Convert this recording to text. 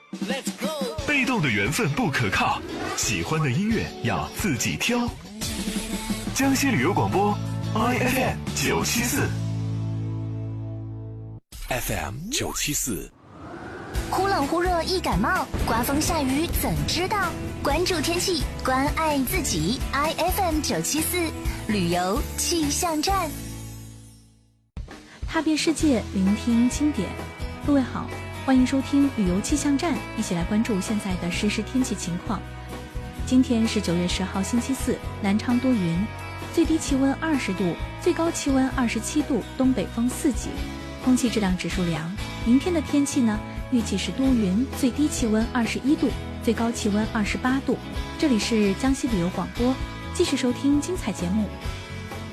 被动的缘分不可靠，喜欢的音乐要自己挑。江西旅游广播 IFM 974，FM 974。 忽冷忽热易感冒，刮风下雨怎知道？关注天气，关爱自己。IFM 974旅游气象站， 踏遍世界，聆听经典。各位好，欢迎收听旅游气象站，一起来关注现在的实时天气情况。今天是9月10号星期四，南昌多云，最低气温20度，最高气温27度，东北风4级，空气质量指数良。明天的天气呢，预计是多云，最低气温21度，最高气温28度。这里是江西旅游广播，继续收听精彩节目。